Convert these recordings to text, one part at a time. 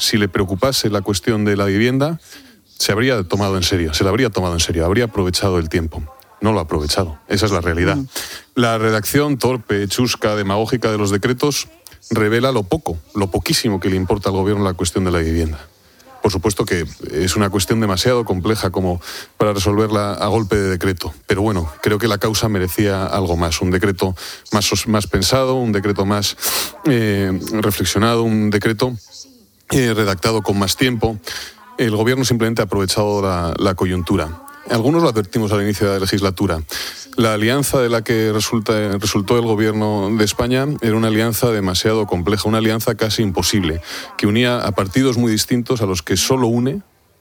si le preocupase la cuestión de la vivienda, se la habría tomado en serio, habría aprovechado el tiempo. No lo ha aprovechado, esa es la realidad. La redacción torpe, chusca, demagógica de los decretos revela lo poquísimo que le importa al gobierno la cuestión de la vivienda. Por supuesto que es una cuestión demasiado compleja como para resolverla a golpe de decreto. Pero bueno, creo que la causa merecía algo más. Un decreto más pensado, un decreto más reflexionado, un decreto redactado con más tiempo. El gobierno simplemente ha aprovechado la coyuntura. Algunos lo advertimos al inicio de la legislatura. La alianza de la que resultó el gobierno de España era una alianza demasiado compleja, una alianza casi imposible, que unía a partidos muy distintos a los que solo une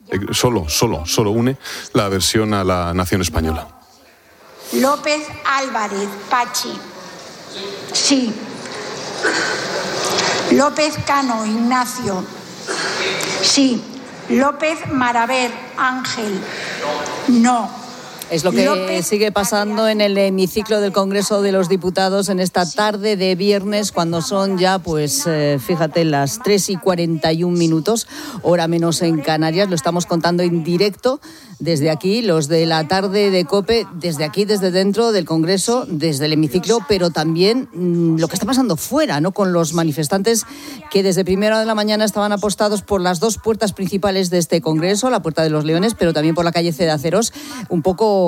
la aversión a la nación española. López Álvarez, Pachi. Sí. López Cano, Ignacio. Sí. López Maraver, Ángel. No. Es lo que sigue pasando en el hemiciclo del Congreso de los Diputados en esta tarde de viernes, cuando son ya, fíjate, las 3:41, hora menos en Canarias. Lo estamos contando en directo desde aquí, los de la tarde de COPE, desde aquí, desde dentro del Congreso, desde el hemiciclo, pero también lo que está pasando fuera, ¿no? Con los manifestantes que desde primera hora de la mañana estaban apostados por las dos puertas principales de este Congreso, la Puerta de los Leones, pero también por la calle Cedaceros, un poco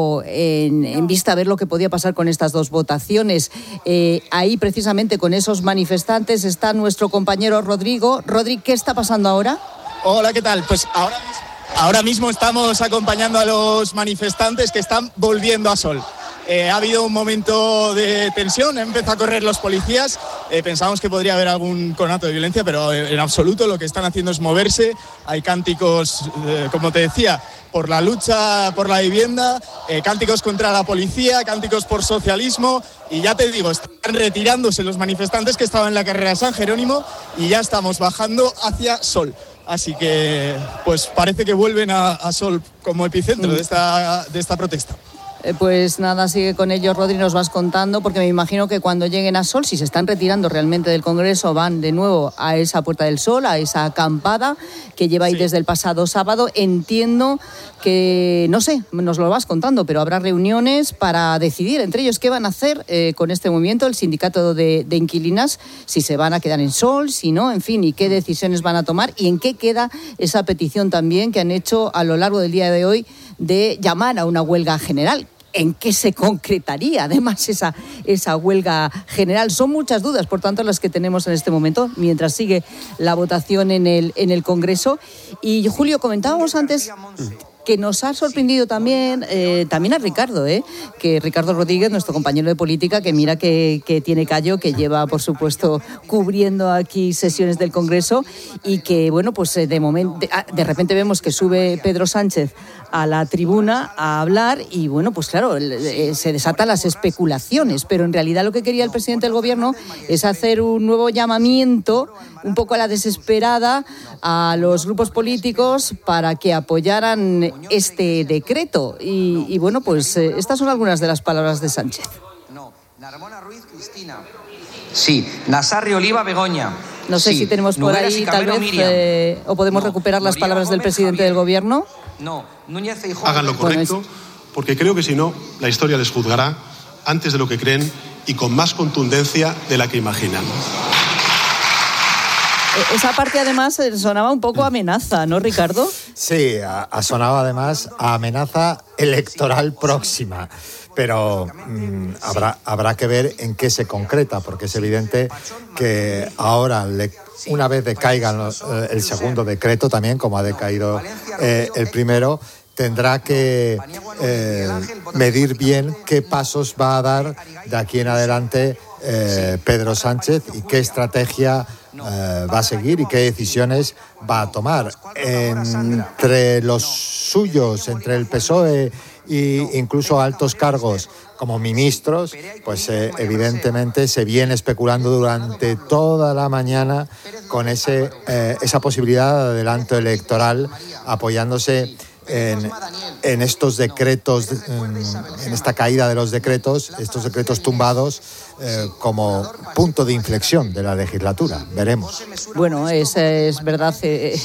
en vista a ver lo que podía pasar con estas dos votaciones. Ahí, precisamente, con esos manifestantes está nuestro compañero Rodrigo. Rodri, ¿qué está pasando ahora? Hola, ¿qué tal? Pues ahora mismo estamos acompañando a los manifestantes que están volviendo a Sol. Ha habido un momento de tensión, empezó a correr los policías, pensábamos que podría haber algún conato de violencia, pero en absoluto. Lo que están haciendo es moverse. Hay cánticos, como te decía, por la lucha por la vivienda, cánticos contra la policía, cánticos por socialismo, y ya te digo, están retirándose los manifestantes que estaban en la carrera de San Jerónimo y ya estamos bajando hacia Sol. Así que pues parece que vuelven a Sol como epicentro de esta protesta. Pues nada, sigue con ellos, Rodri, nos vas contando, porque me imagino que cuando lleguen a Sol, si se están retirando realmente del Congreso, van de nuevo a esa Puerta del Sol, a esa acampada que lleváis desde el pasado sábado. Entiendo que, no sé, nos lo vas contando, pero habrá reuniones para decidir entre ellos qué van a hacer con este movimiento, el sindicato de inquilinas, si se van a quedar en Sol, si no, en fin, y qué decisiones van a tomar y en qué queda esa petición también que han hecho a lo largo del día de hoy de llamar a una huelga general. ¿En qué se concretaría además esa huelga general? Son muchas dudas, por tanto, las que tenemos en este momento, mientras sigue la votación en el Congreso. Y, Julio, comentábamos antes que nos ha sorprendido también a Ricardo, que Ricardo Rodríguez, nuestro compañero de política, que mira que tiene callo, que lleva, por supuesto, cubriendo aquí sesiones del Congreso, y que, bueno, pues de repente vemos que sube Pedro Sánchez a la tribuna a hablar y, bueno, pues claro, se desatan las especulaciones, pero en realidad lo que quería el presidente del Gobierno es hacer un nuevo llamamiento, un poco a la desesperada, a los grupos políticos para que apoyaran este decreto. Y bueno, pues estas son algunas de las palabras de Sánchez. No, Narmona Ruiz, Cristina. Sí, Nassarri Oliva, Begoña. No sé si tenemos por ahí, tal vez, o podemos recuperar las palabras del presidente del Gobierno. No, Núñez Feijóo. Hagan lo correcto, porque creo que si no, la historia les juzgará antes de lo que creen y con más contundencia de la que imaginan. Esa parte además sonaba un poco amenaza, ¿no, Ricardo? Sí, sonaba además a amenaza electoral próxima. Pero habrá que ver en qué se concreta, porque es evidente que ahora, una vez decaiga el segundo decreto también, como ha decaído el primero, tendrá que medir bien qué pasos va a dar de aquí en adelante Pedro Sánchez y qué estrategia va a seguir y qué decisiones va a tomar. Entre los suyos, entre el PSOE e incluso altos cargos como ministros, pues evidentemente se viene especulando durante toda la mañana con esa posibilidad de adelanto electoral, apoyándose en estos decretos, en esta caída de los decretos, estos decretos tumbados, como punto de inflexión de la legislatura. Veremos. Bueno, es verdad.